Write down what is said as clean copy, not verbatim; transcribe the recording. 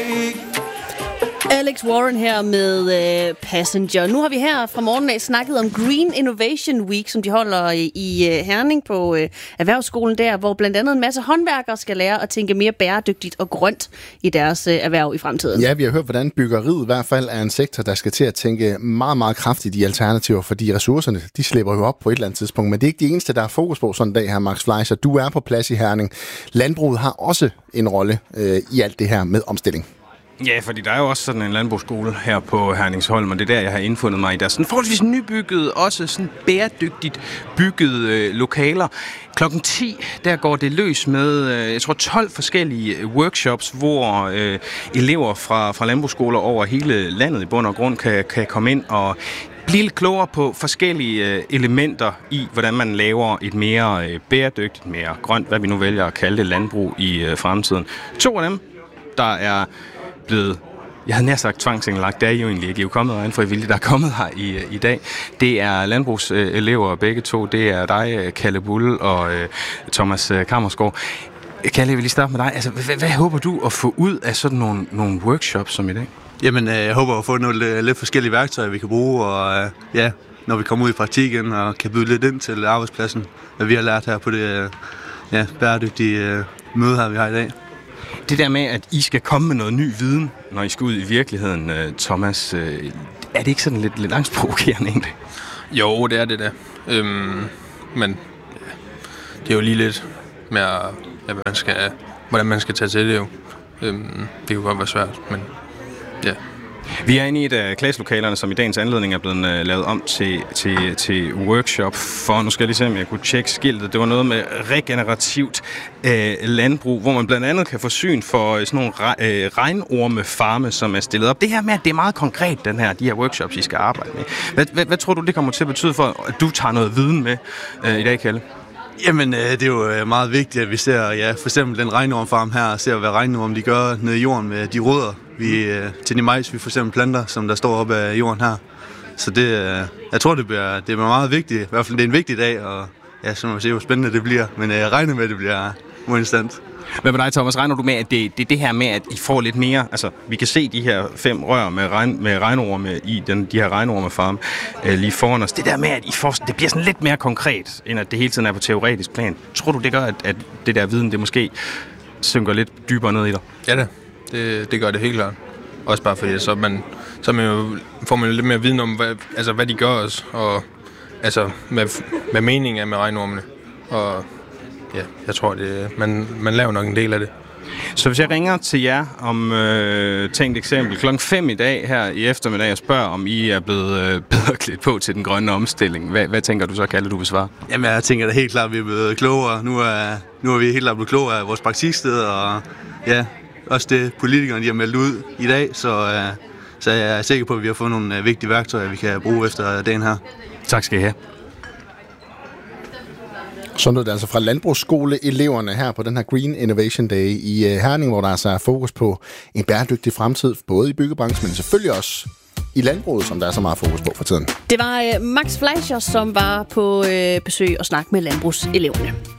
Alex Warren her med Passenger. Nu har vi her fra morgenen af snakket om Green Innovation Week, som de holder i Herning på erhvervsskolen der, hvor blandt andet en masse håndværkere skal lære at tænke mere bæredygtigt og grønt i deres erhverv i fremtiden. Ja, vi har hørt, hvordan byggeriet i hvert fald er en sektor, der skal til at tænke meget, meget kraftigt i alternativer, fordi ressourcerne, de slipper jo op på et eller andet tidspunkt. Men det er ikke de eneste, der er fokus på sådan en dag her, Max Fleischer. Du er på plads i Herning. Landbruget har også en rolle i alt det her med omstilling. Ja, fordi der er jo også sådan en landbrugsskole her på Herningsholm, og det er der, jeg har indfundet mig i deres sådan forholdsvis nybygget, også sådan bæredygtigt byggede lokaler. Klokken 10, der går det løs med, jeg tror, 12 forskellige workshops, hvor elever fra landbrugsskoler over hele landet i bund og grund kan komme ind og blive lidt klogere på forskellige elementer i, hvordan man laver et mere bæredygtigt, mere grønt, hvad vi nu vælger at kalde det, landbrug i fremtiden. 2 af dem, der er blevet, jeg havde nær sagt tvangsindlagt, det er jo egentlig ikke, I er jo kommet og en frivillig, der er kommet her i dag. Det er landbrugselever begge to, det er dig, Kalle Bull og Thomas Kammersgaard. Kalle, jeg vil lige starte med dig. Altså, hvad håber du at få ud af sådan nogle workshops som i dag? Jamen, jeg håber at få nogle lidt forskellige værktøjer, vi kan bruge, og når vi kommer ud i praktikken og kan byde lidt ind til arbejdspladsen, hvad vi har lært her på det bæredygtige møde her, vi har i dag. Det der med, at I skal komme med noget ny viden, når I skal ud i virkeligheden, Thomas, er det ikke sådan lidt angstprovokerende egentlig? Jo, det er det da. Men det er jo lige lidt med, hvordan man skal tage til det jo. Det kan godt være svært, men ja. Vi er inde i et af klasselokalerne, som i dagens anledning er blevet lavet om til workshop for, nu skal jeg lige se, om jeg kunne tjekke skiltet. Det var noget med regenerativt landbrug, hvor man blandt andet kan få syn for sådan nogle regnormefarme, som er stillet op. Det her med, at det er meget konkret, de her workshops, I skal arbejde med. Hvad tror du, det kommer til at betyde for, at du tager noget viden med i dag, Kalle? Jamen, det er jo meget vigtigt, at vi ser, for eksempel den regnormfarm her, og ser, hvad regnorm de gør nede i jorden med de rødder, til de majs, vi for eksempel planter, som der står op af jorden her. Så jeg tror, det bliver meget vigtigt. I hvert fald, det er en vigtig dag, og så må vi se, hvor spændende det bliver. Men jeg regner med, at det bliver uinstant. Hvad med dig, Thomas? Regner du med, at det er det her med, at I får lidt mere? Altså, vi kan se de her 5 rør med regnorme i de her regnormefarme lige foran os. Det der med, at det bliver sådan lidt mere konkret, end at det hele tiden er på teoretisk plan. Tror du, det gør, at det der viden, det måske synker lidt dybere ned i dig? Ja da, det gør det helt klart. Også bare fordi, så får man jo lidt mere viden om, hvad de gør også, og altså, hvad meningen er med regnormene. Og ja, jeg tror, man laver nok en del af det. Så hvis jeg ringer til jer om tænkt eksempel klokken 5 i dag her i eftermiddag og spørger, om I er blevet bedre klædt på til den grønne omstilling, hvad tænker du så, Kalle, du vil svare? Jamen, jeg tænker da helt klart, at vi er blevet klogere. Nu er vi helt klart blevet klogere af vores praktiksted, og også det politikerne de har meldt ud i dag, så jeg er sikker på, at vi har fået nogle vigtige værktøjer, vi kan bruge efter dagen her. Tak skal I have. Så nu er det altså fra landbrugsskoleeleverne her på den her Green Innovation Day i Herning, hvor der altså er fokus på en bæredygtig fremtid, både i byggebranchen, men selvfølgelig også i landbruget, som der er så meget fokus på for tiden. Det var Max Fleischer, som var på besøg og snak med landbrugseleverne.